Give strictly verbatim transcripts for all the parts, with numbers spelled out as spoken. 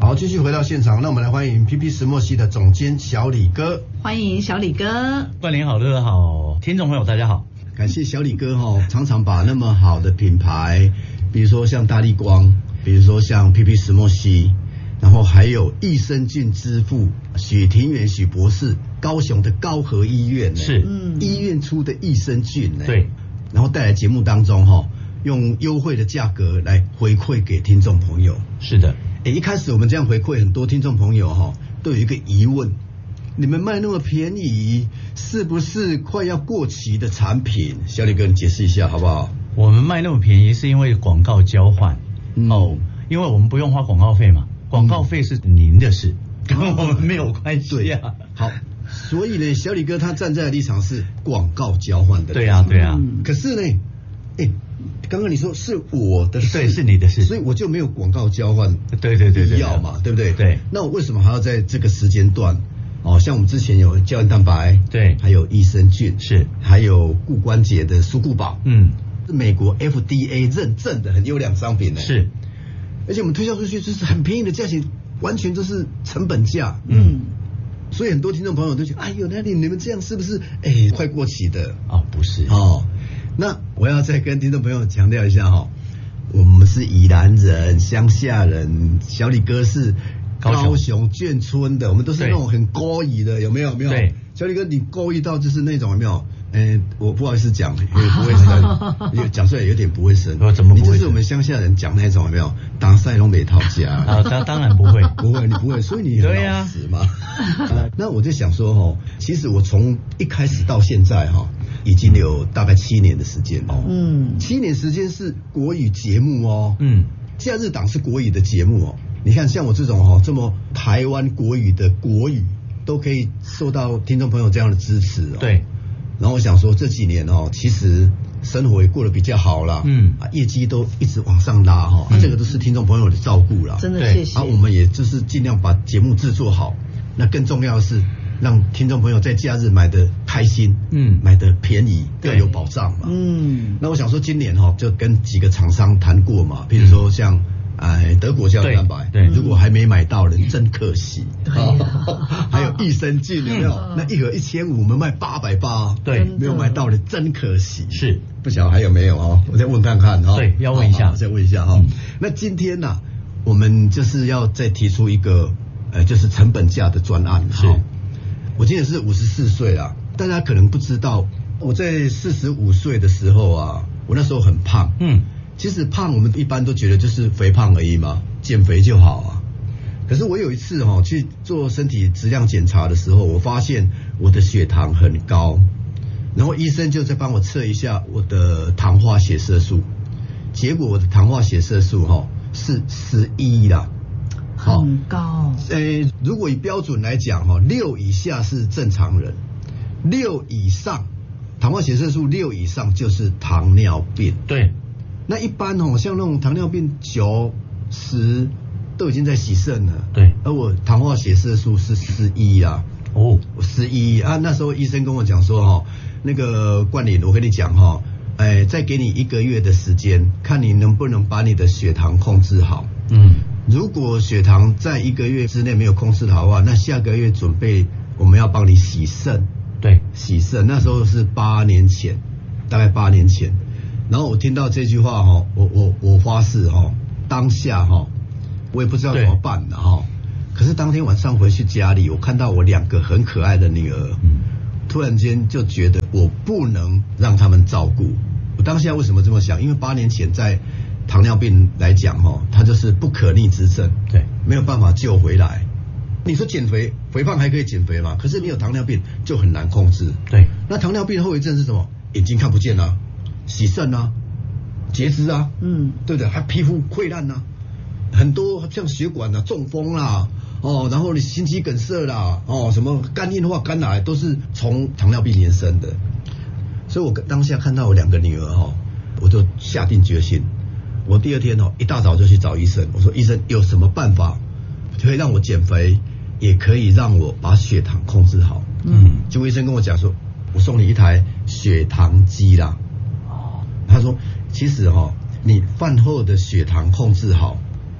好，继续回到现场，那我们来欢迎 P P 石墨烯的总监小李哥。 欢迎小李哥。 冠霖好，乐乐好，听众朋友大家好。 感谢小李哥哈，常常把那么好的品牌，比如说像大立光，比如说像 P P 石墨烯，然后还有益生菌之父许庭元许博士，高雄的高和医院是医院出的益生菌呢， 对， 然后带来节目当中哈，用优惠的价格来回馈给听众朋友。 是的， 诶，一开始我们这样回馈，很多听众朋友哈都有一个疑问：你们卖那么便宜，是不是快要过期的产品？小李哥，你解释一下好不好？ 我们卖那么便宜是因为广告交换、嗯、哦，因为我们不用花广告费嘛，广告费是您的事，跟、嗯、我们没有关系啊。 好，所以呢，小李哥他站在的立场是广告交换的。 对啊，对啊。 嗯、可是呢，哎，刚刚你说是我的事， 对，是你的事， 所以我就没有广告交换， 对对对对， 必要嘛，对不对？ 对。 那我为什么还要在这个时间段？哦，像我们之前有胶原蛋白， 对， 还有益生菌， 是， 还有固关节的舒固宝， 嗯， 是美国 F D A 认证的很优良商品呢。 是， 而且我们推销出去就是很便宜的价钱，完全都是成本价。 嗯， 所以很多听众朋友都觉得，哎呦，那你你们这样是不是哎快过期的？ 哦，不是哦。那我要再跟听众朋友强调一下哈、哦，我们是宜兰人、乡下人，小李哥是高雄眷村的，我们都是那种很高义的，有没有？有没有？ 对， 小李哥，你高义到就是那种有没有？嗯、呃，我不好意思讲，因为不卫生，讲出来有点不卫生。 我怎么不卫生？ 你就是我们乡下人讲那种有没有？打赛拢没讨价啊，当当然不会， 不会，你不会，所以你很老实嘛。啊、那我就想说哈，其实我从一开始到现在哈，已经有大概七年的时间哦。嗯，七年时间是国语节目哦。嗯，假日档是国语的节目哦。你看，像我这种哈这么台湾国语的国语，都可以受到听众朋友这样的支持哦。 对。 然后我想说，这几年哦，其实生活也过得比较好啦，嗯，啊，业绩都一直往上拉哈、哦嗯啊，这个都是听众朋友的照顾啦， 真的谢谢。 啊，我们也就是尽量把节目制作好。那更重要的是，让听众朋友在假日买的开心，嗯，买的便宜，更有保障嘛，嗯。那我想说，今年哈、哦、就跟几个厂商谈过嘛，譬如说像。嗯哎，德国胶原蛋白，对，如果还没买到的，真可惜。 对、 啊，还有益生菌有没有？嗯、那一盒一千五，我们卖八百八， 对， 没有买到的，真可惜。 是， 不晓得还有没有哦？我再问看看哈、哦。 对，要问一下， 再问一下哈、哦嗯。那今天呢、啊，我们就是要再提出一个，呃，就是成本价的专案。 是， 我今年是五十四岁啦，大家可能不知道，我在四十五岁的时候啊，我那时候很胖，嗯。其实胖，我们一般都觉得就是肥胖而已嘛，减肥就好啊。可是我有一次哈、哦、去做身体质量检查的时候，我发现我的血糖很高，然后医生就在帮我测一下我的糖化血色素，结果我的糖化血色素哈、哦、是十一啦， 很高。 呃，如果以标准来讲哈、哦，六以下是正常人，六以上糖化血色素六以上就是糖尿病。 对。 那一般哦，像那种糖尿病九十都已经在洗肾了， 对， 而我糖化血色素是十一啊，哦，十一啊，那时候医生跟我讲说哈、哦，那个冠霖，我跟你讲哈、哦，哎，再给你一个月的时间，看你能不能把你的血糖控制好，嗯，如果血糖在一个月之内没有控制好的话，那下个月准备我们要帮你洗肾， 对， 洗肾，那时候是八年前，大概八年前。然后我听到这句话哈，我我我发誓哈，当下哈，我也不知道怎么办的哈。可是当天晚上回去家里，我看到我两个很可爱的女儿，嗯、突然间就觉得我不能让他们照顾。我当下为什么这么想？因为八年前在糖尿病来讲哈，它就是不可逆之症，对，没有办法救回来。你说减肥，肥胖还可以减肥嘛？可是你有糖尿病就很难控制。 对， 那糖尿病后遗症是什么？眼睛看不见啊。洗肾啊，截肢啊，嗯，对不对？还皮肤溃烂啊，很多像血管啊、中风啦，哦，然后你心肌梗塞啦，哦，什么肝硬化、肝癌都是从糖尿病延伸的。所以我当下看到我两个女儿哈、哦，我就下定决心，我第二天哦一大早就去找医生，我说医生有什么办法可以让我减肥，也可以让我把血糖控制好？嗯，结果医生跟我讲说，我送你一台血糖机啦。他说其实哈、哦，你饭后的血糖控制好，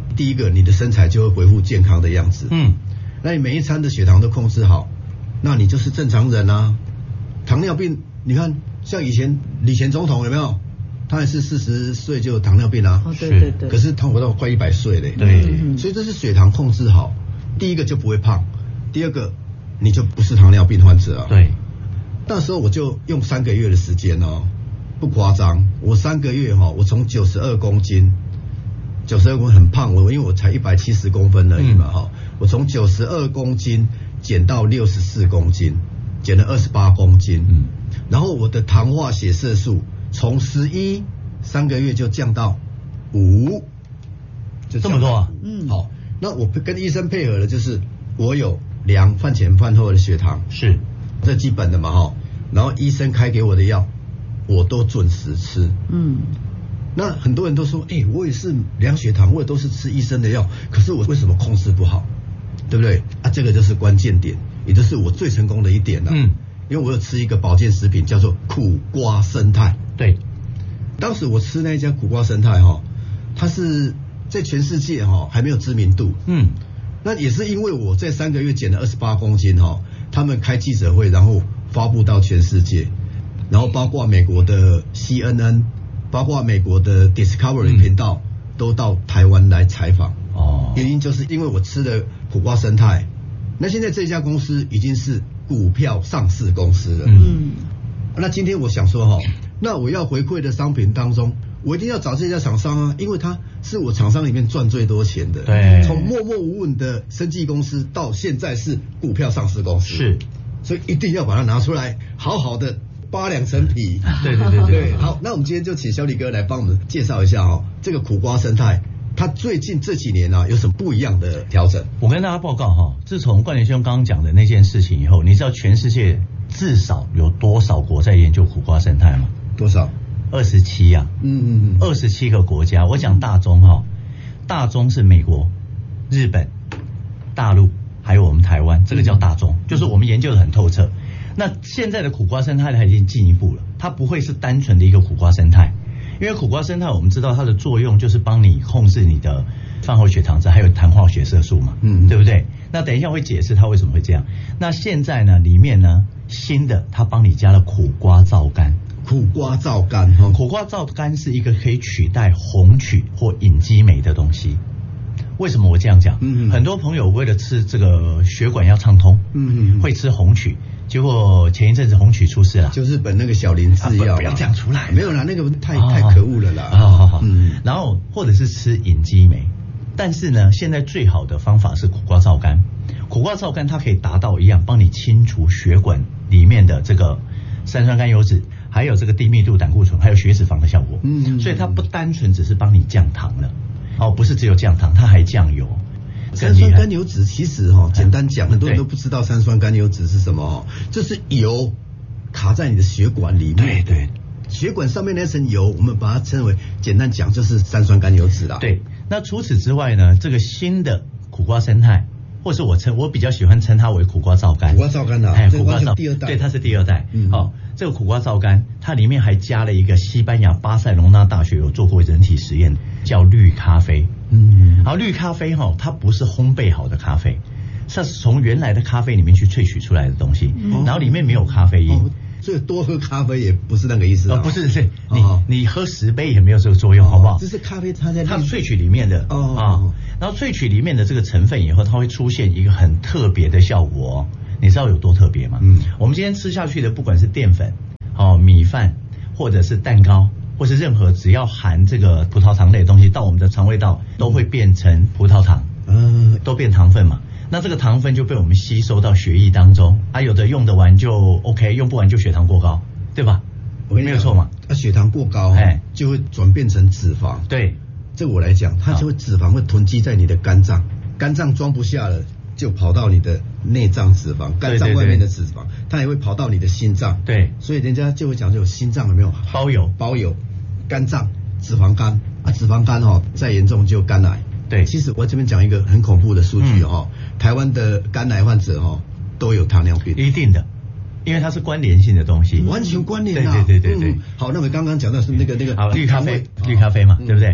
第一个你的身材就会恢复健康的样子。嗯，那你每一餐的血糖都控制好，那你就是正常人啊。糖尿病，你看像以前李前总统有没有？他也是四十岁就有糖尿病啊。 哦，对对对。 可是他活到快一百岁嘞。 对、 嗯。所以这是血糖控制好，第一个就不会胖，第二个你就不是糖尿病患者啊。 对。 那时候我就用三个月的时间哦，不夸张，我三个月哈、哦，我从九十二公斤。九十二公斤很胖，我因为我才一百七十公分而已嘛哈、嗯，我从九十二公斤减到六十四公斤，减了二十八公斤，嗯，然后我的糖化血色素从十一三个月就降到五， 就这么多啊， 嗯，好，那我跟医生配合的就是我有量饭前饭后的血糖， 是这基本的嘛哈，然后医生开给我的药我都准时吃，嗯。那很多人都说，哎、欸，我也是量血糖，我也都是吃医生的药，可是我为什么控制不好，对不对？啊，这个就是关键点，也就是我最成功的一点了。嗯，因为我有吃一个保健食品叫做苦瓜生态。 对， 当时我吃那一家苦瓜生态哈，它是在全世界哈还没有知名度。嗯，那也是因为我在三个月减了二十八公斤哈，他们开记者会，然后发布到全世界，然后包括美国的 C N N。包括美国的 Discovery 频道、嗯、都到台湾来采访，哦，原因就是因为我吃的苦瓜生态，那现在这家公司已经是股票上市公司了，嗯，那今天我想说哈，那我要回馈的商品当中，我一定要找这家厂商啊，因为它是我厂商里面赚最多钱的， 对， 从默默无闻的生技公司到现在是股票上市公司， 是， 所以一定要把它拿出来，好好的。八两成皮， 对对对 对, 对，好，那我们今天就请小李哥来帮我们介绍一下哦，这个苦瓜生态，它最近这几年啊有什么不一样的调整？ 我跟大家报告哈，自从冠联兄刚刚讲的那件事情以后，你知道全世界至少有多少国在研究苦瓜生态吗？ 多少？ 二十七啊，嗯嗯嗯，二十七个国家。我讲大宗哈，大宗是美国、日本、大陆还有我们台湾，这个叫大宗，嗯、就是我们研究的很透彻。那现在的苦瓜生态它已经进一步了，它不会是单纯的一个苦瓜生态，因为苦瓜生态我们知道它的作用就是帮你控制你的饭后血糖值，还有糖化血色素嘛，嗯，对不对？那等一下会解释它为什么会这样。那现在呢，里面呢新的它帮你加了苦瓜皂苷， 苦瓜皂苷，嗯、 苦瓜皂苷是一个可以取代红曲或隐基酶的东西。为什么我这样讲？嗯嗯，很多朋友为了吃这个血管要畅通，嗯嗯，会吃红曲。结果前一阵子红曲出事了， 就日本那个小林制药、啊， 不要这样出来， 没有啦，那个太、哦、太可恶了啦。 好好好，嗯，然后或者是吃隐基酶，但是呢，现在最好的方法是苦瓜皂苷。苦瓜皂苷它可以达到一样，帮你清除血管里面的这个三酸甘油酯，还有这个低密度胆固醇，还有血脂肪的效果。嗯，所以它不单纯只是帮你降糖了，哦，不是只有降糖，它还降油。 三酸甘油酯其实哈、哦，简单讲，很多人都不知道三酸甘油酯是什么哦，就是油卡在你的血管里面， 对对， 血管上面那层油，我们把它称为，简单讲就是三酸甘油酯啦。 对，那除此之外呢，这个新的苦瓜生态，或是我称我比较喜欢称它为苦瓜皂苷， 苦瓜皂苷啊， 哎，苦瓜皂第二代， 对，它是第二代。嗯，哦，这个苦瓜皂苷，它里面还加了一个西班牙巴塞隆纳大学有做过人体实验，叫绿咖啡。嗯，好，绿咖啡哈、哦，它不是烘焙好的咖啡，它是从原来的咖啡里面去萃取出来的东西，嗯、然后里面没有咖啡因。哦， 所以多喝咖啡也不是那个意思啊、 哦，不是，是你、哦、你喝十杯也没有这个作用，哦、好不好？ 这是咖啡它在它萃取里面的哦啊、哦，然后萃取里面的这个成分以后，它会出现一个很特别的效果、哦，你知道有多特别吗？嗯，我们今天吃下去的，不管是淀粉、哦米饭，或者是蛋糕。或是任何只要含这个葡萄糖类的东西到我们的肠胃道，都会变成葡萄糖，嗯，都变糖分嘛。那这个糖分就被我们吸收到血液当中，啊，有的用得完就 OK， 用不完就血糖过高，对吧？ 我跟你没有错嘛。 那、啊、血糖过高，哎，就会转变成脂肪。 对， 这我来讲，它就会脂肪会囤积在你的肝脏，肝脏装不下了，就跑到你的内脏脂肪，肝脏外面的脂肪，对对对，它也会跑到你的心脏。 对， 所以人家就会讲究心脏有没有包油， 包油。肝脏脂肪肝啊，脂肪肝哦，再严重就肝癌。 对， 其实我这边讲一个很恐怖的数据哦，嗯、台湾的肝癌患者哦都有糖尿病， 一定的，因为它是关联性的东西， 完全关联啊。 对对对对对。 嗯、好，那我刚刚讲到是那个那个好绿咖啡，绿咖啡嘛，嗯、对不对？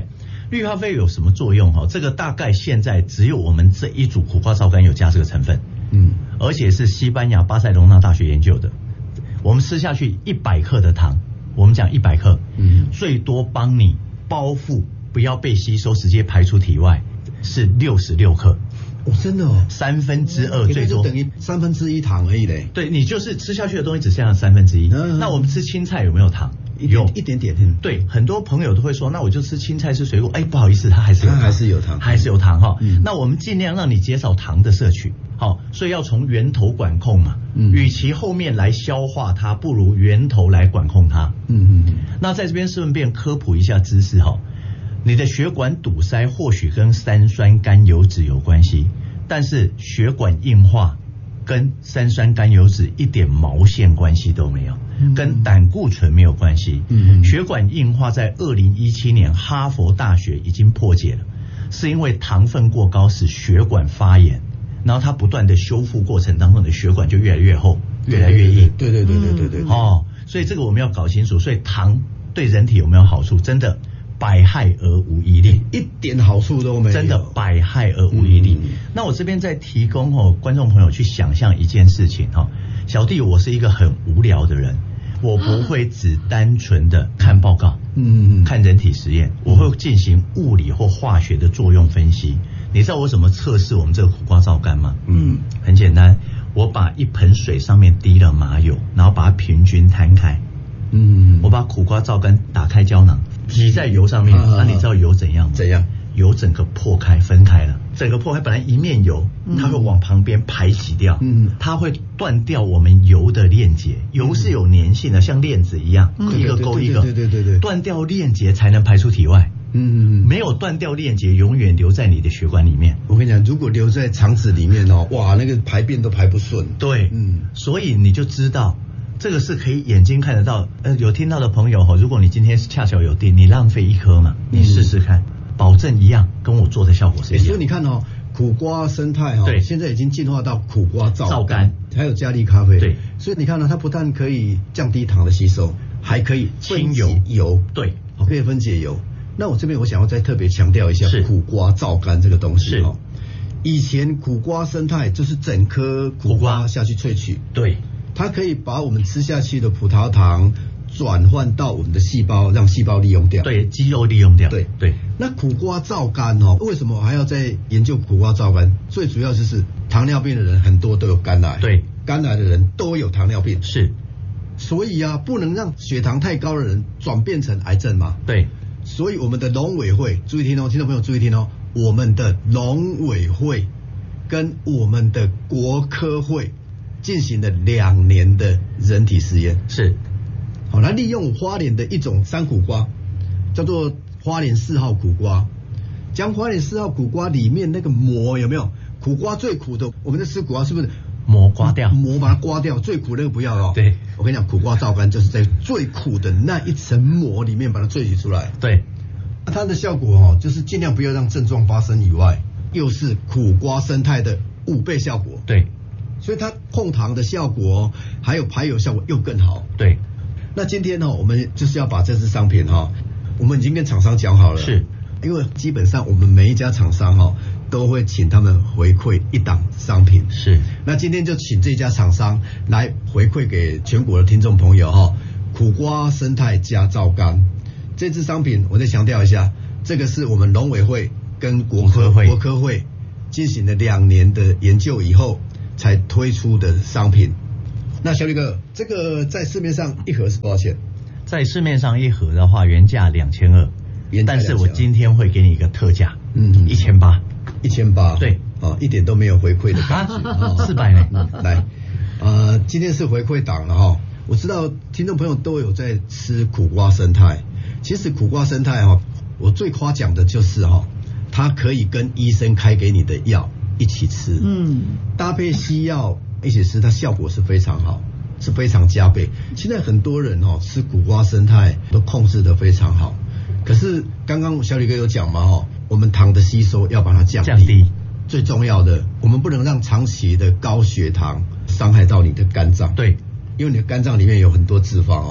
绿咖啡有什么作用哈？这个大概现在只有我们这一组苦瓜皂苷有加这个成分，嗯，而且是西班牙巴塞隆纳大学研究的。我们吃下去一百克的糖，我们讲一百克，嗯，最多帮你包覆不要被吸收，直接排出体外是六十六克。 哦，真的哦， 三分之二最多， 就等于三分之一糖而已嘞。 对，你就是吃下去的东西只剩下三分之一。嗯、那我们吃青菜有没有糖？ 有一点点。 对，很多朋友都会说，那我就吃青菜吃水果，哎，不好意思，它还是有糖， 它还是有糖， 还是有糖哈、嗯。那我们尽量让你减少糖的摄取，好，所以要从源头管控嘛。嗯，与其后面来消化它，不如源头来管控它。嗯嗯。那在这边顺便科普一下知识哈。你的血管堵塞或许跟三酸甘油酯有关系，但是血管硬化跟三酸甘油酯一点毛线关系都没有，跟胆固醇没有关系。血管硬化在二零一七年哈佛大学已经破解了，是因为糖分过高使血管发炎，然后它不断的修复过程当中的血管就越来越厚，越来越硬。 对对对对对对对。 哦，所以这个我们要搞清楚，所以糖对人体有没有好处？真的百害而无一利， 一点好处都没有， 真的百害而无一利。嗯、那我这边在提供哦，观众朋友去想象一件事情哈、哦，小弟我是一个很无聊的人，我不会只单纯的看报告，嗯，看人体实验，我会进行物理或化学的作用分析。你知道我怎么测试我们这个苦瓜皂苷吗？嗯，很简单，我把一盆水上面滴了麻油，然后把它平均摊开，嗯，我把苦瓜皂苷打开胶囊。挤在油上面，那、啊啊、你知道油怎样吗？ 怎样？ 油整个破开分开了，整个破开本来一面油，它会往旁边排挤掉，嗯，它会断掉我们油的链接，油是有粘性的，像链子一样，嗯、一个勾一个， 对对对对对， 断掉链接才能排出体外。嗯嗯，没有断掉链接，永远留在你的血管里面。 我跟你讲，如果留在肠子里面哦，哇，那个排便都排不顺。 对，嗯，所以你就知道。这个是可以眼睛看得到，呃，有听到的朋友哈，如果你今天恰巧有订，你浪费一颗嘛，你试试看，保证一样，跟我做的效果是一样。 所以你看哦，苦瓜生态哈， 对， 现在已经进化到苦瓜皂皂苷， 还有加利咖啡， 对， 所以你看呢，它不但可以降低糖的吸收，还可以清油油， 对， 可以分解油。那我这边我想要再特别强调一下苦瓜皂苷这个东西哈，以前苦瓜生态就是整颗苦瓜下去萃取， 对。 它可以把我们吃下去的葡萄糖转换到我们的细胞，让细胞利用掉。 对，肌肉利用掉。 对对。 那苦瓜皂苷哦，为什么还要再研究苦瓜皂苷？最主要就是糖尿病的人很多都有肝癌， 对， 肝癌的人都有糖尿病， 是。 所以啊，不能让血糖太高的人转变成癌症嘛。 对。 所以我们的农委会注意听哦，听众朋友注意听哦，我们的农委会跟我们的国科会进行了两年的人体实验， 是， 好，来利用花莲的一种山苦瓜，叫做花莲四号苦瓜，将花莲四号苦瓜里面那个膜有没有？苦瓜最苦的，我们在吃苦瓜是不是膜刮掉？ 膜把它刮掉，最苦那个不要哦。 对， 我跟你讲，苦瓜皂苷就是在最苦的那一层膜里面把它萃取出来。 对， 它的效果哦，就是尽量不要让症状发生以外，又是苦瓜生态的五倍效果。 对。 所以它控糖的效果，还有排油效果又更好。 对， 那今天呢、哦，我们就是要把这支商品哈、哦，我们已经跟厂商讲好了， 是， 因为基本上我们每一家厂商哈、哦，都会请他们回馈一档商品。 是， 那今天就请这家厂商来回馈给全国的听众朋友哈、哦，苦瓜生态加皂苷这支商品，我再强调一下，这个是我们农委会跟国科会国科会进行了两年的研究以后才推出的商品。那小李哥，这个在市面上一盒是多少钱？ 在市面上一盒的话，原价两千二，但是我今天会给你一个特价，嗯，一千八， 一千八， 对， 啊，一点都没有回馈的感觉， 四百呢。 嗯，来，呃，今天是回馈档了哈。我知道听众朋友都有在吃苦瓜生态，其实苦瓜生态哈，我最夸奖的就是哈，它可以跟医生开给你的药一起吃，嗯，搭配西药一起吃，它效果是非常好，是非常加倍。现在很多人哦吃苦瓜生态都控制得非常好，可是刚刚小李哥有讲嘛哦，我们糖的吸收要把它降低，降低最重要的，我们不能让长期的高血糖伤害到你的肝脏， 对， 因为你的肝脏里面有很多脂肪哦，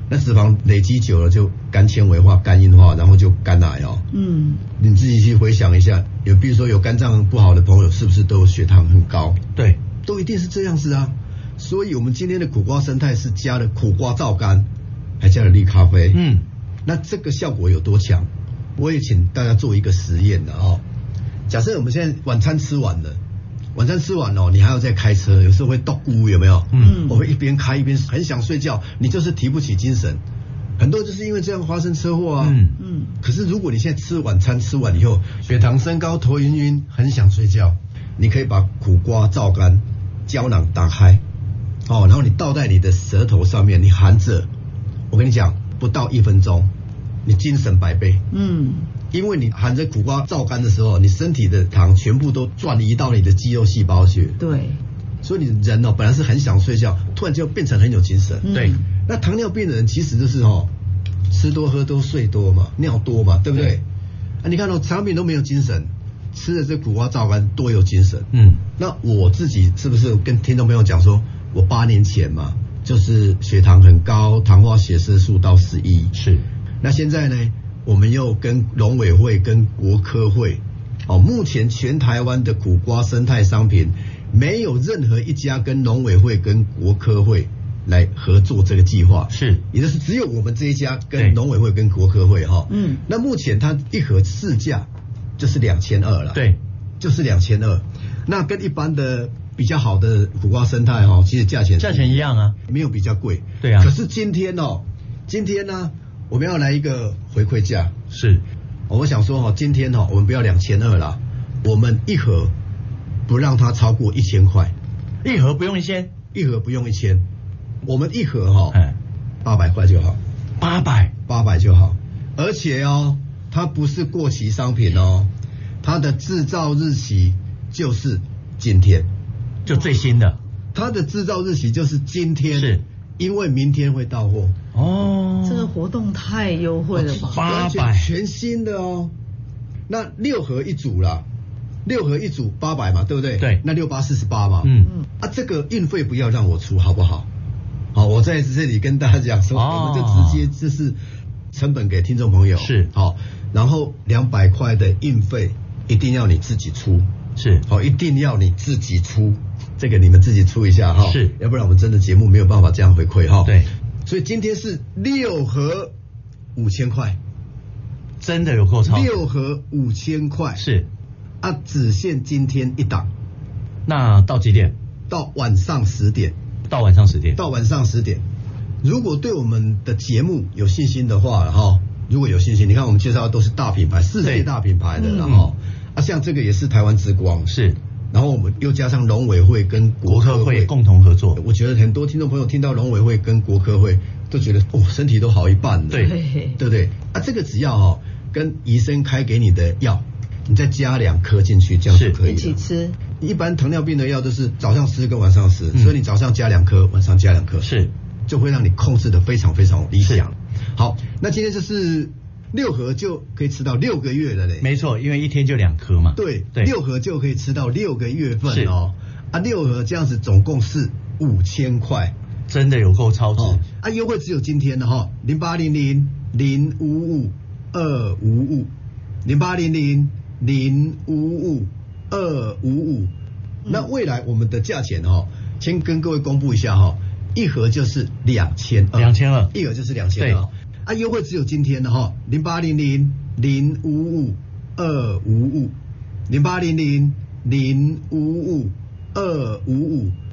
那脂肪累积久了就肝纤维化、肝硬化，然后就肝癌哦。嗯，你自己去回想一下，有比如说有肝脏不好的朋友，是不是都血糖很高？ 对， 都一定是这样子啊。所以我们今天的苦瓜生态是加了苦瓜皂苷，还加了绿咖啡。嗯，那这个效果有多强？我也请大家做一个实验的哦。假设我们现在晚餐吃完了。晚餐吃完哦，你还要再开车，有时候会倒咕，有没有？嗯，我会一边开一边很想睡觉，你就是提不起精神。很多就是因为这样发生车祸啊。嗯嗯。可是如果你现在吃晚餐吃完以后，血糖升高、头晕晕，很想睡觉，你可以把苦瓜皂苷胶囊打开，哦，然后你倒在你的舌头上面，你含着，我跟你讲，不到一分钟，你精神百倍。嗯。因为你含着苦瓜皂苷的时候，你身体的糖全部都转移到你的肌肉细胞去。对，所以你人哦本来是很想睡觉，突然就变成很有精神。嗯、对，那糖尿病的人其实就是哦，吃多喝多睡多嘛，尿多嘛，对不对？对啊，你看哦，糖尿病都没有精神，吃了这苦瓜皂苷多有精神。嗯，那我自己是不是跟听众朋友讲说，我八年前嘛，就是血糖很高，糖化血色素到十一。是，那现在呢？我们又跟农委会跟国科会，哦，目前全台湾的苦瓜生态商品，没有任何一家跟农委会跟国科会来合作这个计划，是，也就是只有我们这一家跟农委会跟国科会哈，嗯，那目前它一盒市价就是两千二了，对，就是两千二，那跟一般的比较好的苦瓜生态哈，其实价钱价钱一样啊， 没有比较贵， 对啊， 可是今天哦，今天呢？我们要来一个回馈价，是，我想说哈，今天哈，我们不要两千二啦，我们一盒不让它超过一千块， 一盒不用一千， 一盒不用一千，我们一盒哈，八百块就好， 八百， 八百就好，而且哦，它不是过期商品哦，它的制造日期就是今天， 就最新的， 它的制造日期就是今天，是。因为明天会到货哦，这个活动太优惠了吧？ 八百全新的哦，那六盒一组啦，六盒一组八百嘛，对不对？对，那六八四十八嘛，嗯嗯，啊，这个运费不要让我出好不好？好，我在这里跟大家讲说，哦、我们就直接这是成本给听众朋友是好，然后两百块的运费一定要你自己出，是好，一定要你自己出。这个你们自己出一下哈，是，要不然我们真的节目没有办法这样回馈哈。对，所以今天是六盒五千块， 真的有够超。 六盒五千块是啊，只限今天一档。 那到几点？ 到晚上十点。 到晚上十点。 到晚上十点。如果对我们的节目有信心的话哈，如果有信心，你看我们介绍的都是大品牌，世界大品牌的，然后、嗯、啊，像这个也是台湾之光是。然后我们又加上农委会跟国科会共同合作， 我觉得很多听众朋友听到农委会跟国科会都觉得哦，身体都好一半了，对对不对？啊，这个只要哦跟医生开给你的药，你再加两颗进去，这样就可以了。 一起吃。 一般糖尿病的药都是早上吃跟晚上吃，嗯、所以你早上加两颗，晚上加两颗，是就会让你控制的非常非常理想。好，那今天就是六盒就可以吃到六个月了嘞。 没错，因为一天就两颗嘛。 对对，六盒就可以吃到六个月份哦。啊，六盒这样子总共是五千块， 真的有够超值。哦、 啊，优惠只有今天的哈，零八零零零五五二五五，零八零零零五五二五五。那未来我们的价钱哈，先跟各位公布一下哈，一盒就是两千二， 两千二， 一盒就是两千二。啊，优惠只有今天的哈，零八零零零五五二五五，零八零零零五五二五五。